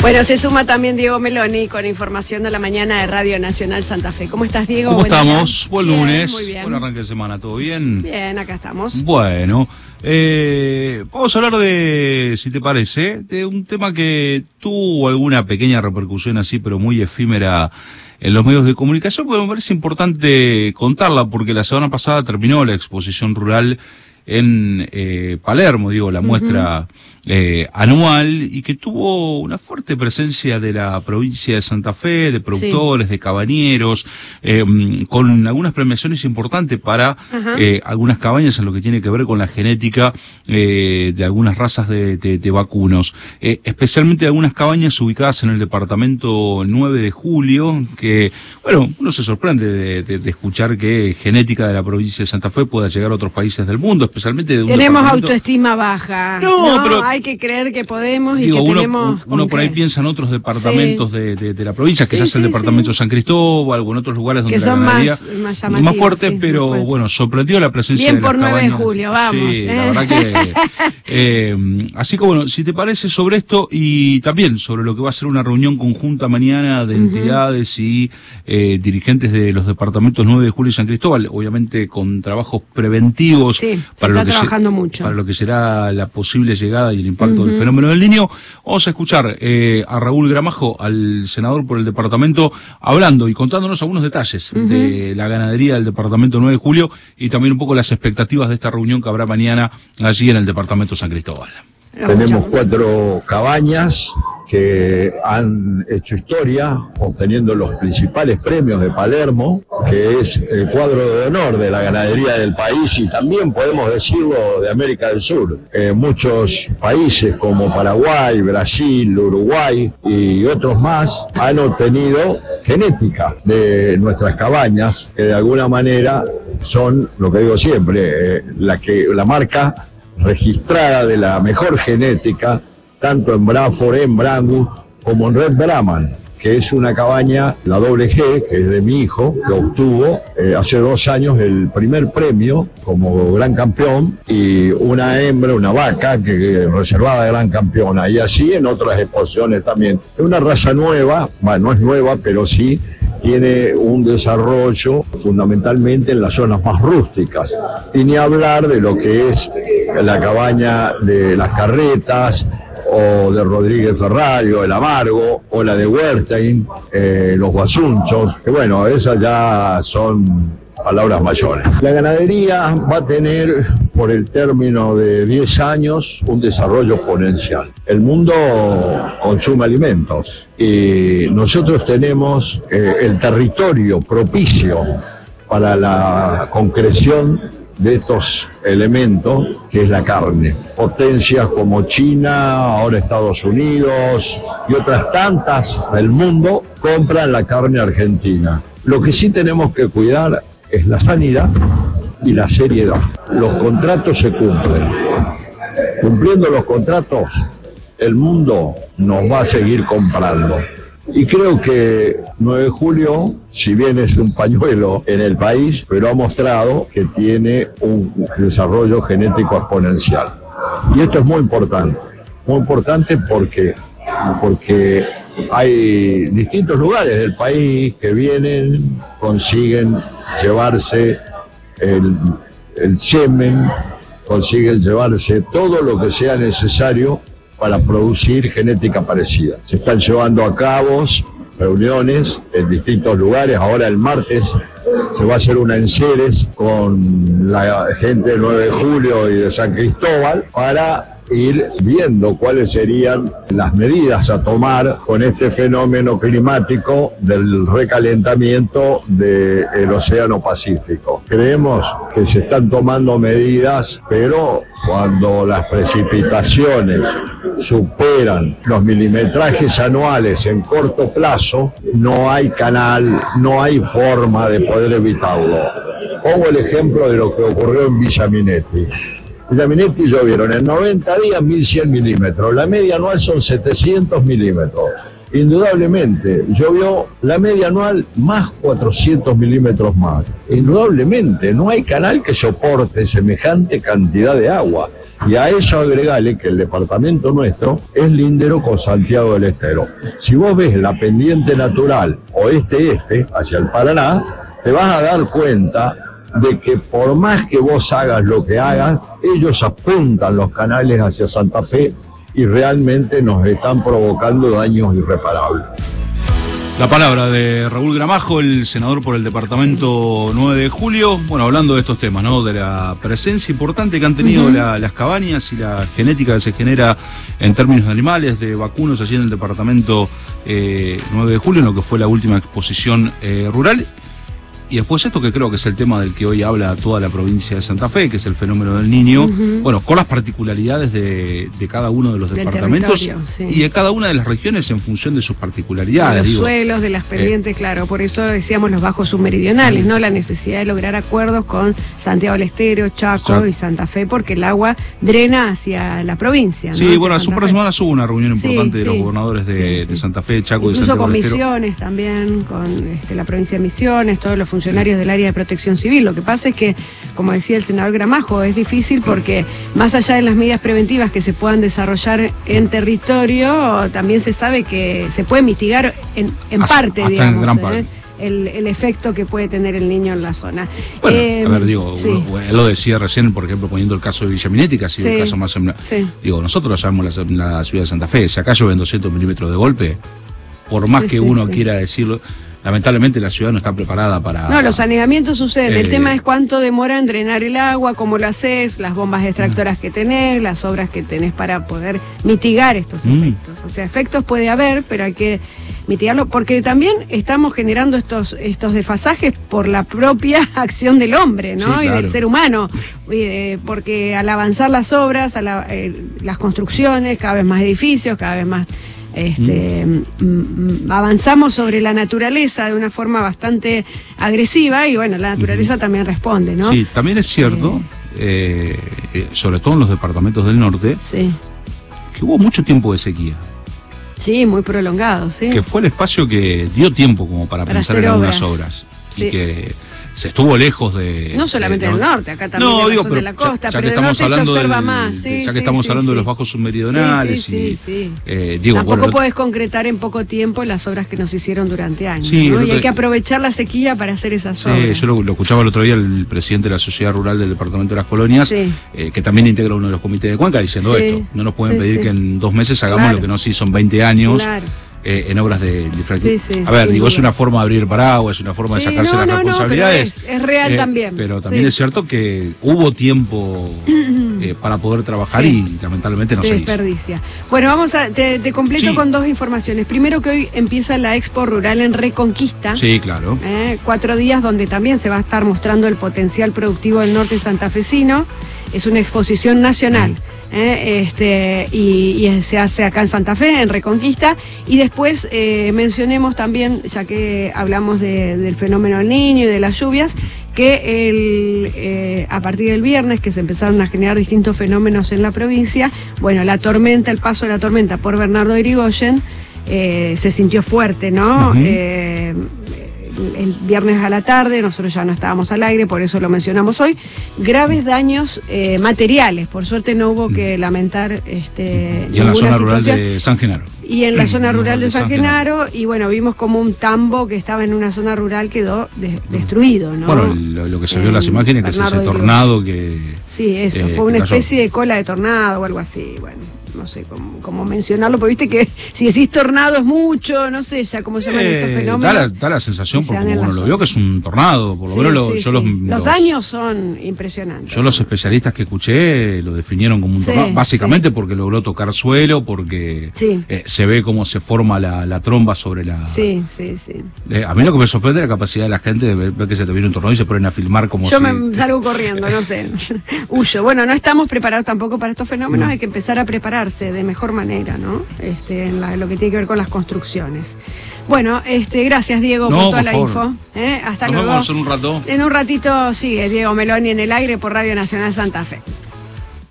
Bueno, se suma también Diego Meloni con información de la mañana de Radio Nacional Santa Fe. ¿Cómo estás, Diego? ¿Cómo estamos? Buen lunes. Muy bien. Buen arranque de semana, ¿todo bien? Bien, acá estamos. Bueno, vamos a hablar de, si te parece, de un tema que tuvo alguna pequeña repercusión así, pero muy efímera en los medios de comunicación, porque me parece importante contarla, porque la semana pasada terminó la exposición rural en Palermo, la muestra anual, y que tuvo una fuerte presencia de la provincia de Santa Fe, de productores, de cabañeros, con algunas premiaciones importantes para algunas cabañas en lo que tiene que ver con la genética de algunas razas de vacunos, especialmente algunas cabañas ubicadas en el departamento 9 de Julio, que, bueno, uno se sorprende de escuchar que genética de la provincia de Santa Fe pueda llegar a otros países del mundo, especialmente de un Tenemos autoestima baja. No, pero hay que creer que podemos y que tenemos... Uno por ahí piensa en otros departamentos de la provincia, que ya es el departamento de San Cristóbal o en otros lugares donde la ganadería más más fuerte, pero fuerte. Bueno, sorprendió la presencia bien de las cabañas. Bien por 9 de julio, vamos. Sí, la verdad que... así que bueno, si te parece sobre esto y también sobre lo que va a ser una reunión conjunta mañana de entidades y dirigentes de los departamentos 9 de Julio y San Cristóbal, obviamente con trabajos preventivos para lo que será la posible llegada y el impacto del fenómeno del Niño. Vamos a escuchar a Raúl Gramajo, al senador por el departamento, hablando y contándonos algunos detalles de la ganadería del departamento 9 de Julio y también un poco las expectativas de esta reunión que habrá mañana allí en el departamento San Cristóbal. Tenemos 4 cabañas que han hecho historia obteniendo los principales premios de Palermo, que es el cuadro de honor de la ganadería del país y también podemos decirlo de América del Sur. Muchos países como Paraguay, Brasil, Uruguay y otros más han obtenido genética de nuestras cabañas, que de alguna manera son, lo que digo siempre, la marca registrada de la mejor genética, tanto en Braford, en Brangus, como en Red Brahman, que es una cabaña, la doble G, que es de mi hijo, que obtuvo hace 2 años el primer premio como gran campeón, y una hembra, una vaca, que reservada gran campeona, y así en otras exposiciones también. Es una raza nueva, bueno, no es nueva, pero sí tiene un desarrollo fundamentalmente en las zonas más rústicas. Y ni hablar de lo que es la cabaña de las Carretas, o de Rodríguez Ferrario, el Amargo, o la de Werstein, los Guasunchos, que bueno, esas ya son palabras mayores. La ganadería va a tener, por el término de 10 años, un desarrollo exponencial. El mundo consume alimentos y nosotros tenemos el territorio propicio para la concreción de estos elementos, que es la carne. Potencias como China, ahora Estados Unidos y otras tantas del mundo compran la carne argentina. Lo que sí tenemos que cuidar es la sanidad y la seriedad. Los contratos se cumplen. Cumpliendo los contratos, el mundo nos va a seguir comprando. Y creo que 9 de julio, si bien es un pañuelo en el país, pero ha mostrado que tiene un desarrollo genético exponencial. Y esto es muy importante porque hay distintos lugares del país que vienen, consiguen llevarse el semen, consiguen llevarse todo lo que sea necesario para producir genética parecida. Se están llevando a cabo reuniones en distintos lugares. Ahora el martes se va a hacer una en Ceres con la gente del 9 de Julio y de San Cristóbal para ir viendo cuáles serían las medidas a tomar con este fenómeno climático del recalentamiento del Océano Pacífico. Creemos que se están tomando medidas, pero cuando las precipitaciones superan los milimetrajes anuales en corto plazo, no hay canal, no hay forma de poder evitarlo. Pongo el ejemplo de lo que ocurrió en Villa Minetti. Villa Minetti llovieron en 90 días 1100 milímetros, la media anual son 700 milímetros. Indudablemente, llovió la media anual más 400 milímetros más. Indudablemente, no hay canal que soporte semejante cantidad de agua. Y a eso agregale que el departamento nuestro es lindero con Santiago del Estero. Si vos ves la pendiente natural oeste-este hacia el Paraná, te vas a dar cuenta de que por más que vos hagas lo que hagas, ellos apuntan los canales hacia Santa Fe y realmente nos están provocando daños irreparables. La palabra de Raúl Gramajo, el senador por el departamento 9 de Julio, bueno, hablando de estos temas, ¿no? De la presencia importante que han tenido las cabañas y la genética que se genera en términos de animales, de vacunos allí en el departamento 9 de Julio, en lo que fue la última exposición rural. Y después esto que creo que es el tema del que hoy habla toda la provincia de Santa Fe, que es el fenómeno del Niño, bueno, con las particularidades de cada uno de los departamentos sí. Y de cada una de las regiones en función de sus particularidades. De los suelos, de las pendientes, claro, por eso decíamos los bajos submeridionales, ¿no? La necesidad de lograr acuerdos con Santiago del Estero, Chaco y Santa Fe, porque el agua drena hacia la provincia, ¿no? Sí, bueno, hace un par de semanas hubo una reunión importante de los gobernadores de Santa Fe, Chaco y Santiago del Estero. Incluso con Misiones también, con la provincia de Misiones, todos los funcionarios del área de protección civil. Lo que pasa es que, como decía el senador Gramajo, es difícil porque más allá de las medidas preventivas que se puedan desarrollar en territorio, también se sabe que se puede mitigar en parte, digamos, en gran parte. El efecto que puede tener el niño en la zona. Bueno, a ver, digo, él lo decía recién, por ejemplo, poniendo el caso de Villaminetti, que ha sido el caso más... Digo, nosotros lo llamamos la ciudad de Santa Fe. Si acá llueven 200 milímetros de golpe, por más que uno quiera decirlo... Lamentablemente la ciudad no está preparada para... No, los anegamientos suceden. El tema es cuánto demora en drenar el agua, cómo lo haces, las bombas extractoras que tenés, las obras que tenés para poder mitigar estos efectos. O sea, efectos puede haber, pero hay que mitigarlo, porque también estamos generando estos desfasajes por la propia acción del hombre, ¿no? Sí, claro. Y del ser humano. Porque al avanzar las obras, las construcciones, cada vez más edificios, cada vez más... avanzamos sobre la naturaleza de una forma bastante agresiva y bueno, la naturaleza también responde, ¿no? Sí, también es cierto, sobre todo en los departamentos del norte, que hubo mucho tiempo de sequía. Sí, muy prolongado, sí. Que fue el espacio que dio tiempo como para pensar en algunas obras. Sí. Y que se estuvo lejos de... No solamente en el norte, acá también en la zona de la costa, ya pero que estamos hablando más. Ya que estamos hablando de los bajos submeridionales digo, tampoco bueno, podés concretar en poco tiempo las obras que nos hicieron durante años, sí, ¿no? Y hay que aprovechar la sequía para hacer esas obras. Sí, yo lo escuchaba el otro día el presidente de la Sociedad Rural del Departamento de las Colonias, que también integra uno de los comités de Cuenca, diciendo esto, no nos pueden pedir que en 2 meses hagamos lo que no se hizo en 20 años. Claro. En obras de infraestructura. A ver, digo, es una forma de abrir paraguas, es una forma de sacarse las responsabilidades. Es real también. Pero también es cierto que hubo tiempo para poder trabajar y lamentablemente no se desperdicia. Bueno, te completo con 2 informaciones. Primero, que hoy empieza la Expo Rural en Reconquista. Sí, claro. 4 días donde también se va a estar mostrando el potencial productivo del norte santafesino. Es una exposición nacional. Y se hace acá en Santa Fe, en Reconquista. Y después mencionemos también, ya que hablamos del fenómeno del Niño y de las lluvias, que a partir del viernes que se empezaron a generar distintos fenómenos en la provincia, bueno, el paso de la tormenta por Bernardo de Irigoyen se sintió fuerte, ¿no? El viernes a la tarde, nosotros ya no estábamos al aire, por eso lo mencionamos hoy, graves daños materiales, por suerte no hubo que lamentar y en la zona rural de San Genaro. Y en la zona rural de San Genaro, y bueno, vimos como un tambo que estaba en una zona rural quedó destruido, ¿no? Bueno, lo que se vio en las imágenes, que es ese tornado que... Sí, eso, fue una especie de cola de tornado o algo así, bueno. No sé cómo mencionarlo, porque viste que si decís tornado es mucho, no sé ya cómo se llaman estos fenómenos. Da la sensación, porque como uno lo vio, que es un tornado, por lo menos los daños son impresionantes. Yo los especialistas que escuché lo definieron como un tornado, básicamente porque logró tocar suelo, porque se ve cómo se forma la tromba sobre la... A mí lo que me sorprende es la capacidad de la gente de ver que se te viene un tornado y se ponen a filmar como Yo me salgo corriendo, no sé, huyo. Bueno, no estamos preparados tampoco para estos fenómenos, hay que empezar a prepararse de mejor manera, ¿no? En lo que tiene que ver con las construcciones. Bueno, gracias Diego por toda la info. Hasta luego. Nos vemos en un rato. En un ratito sigue Diego Meloni en el aire por Radio Nacional Santa Fe.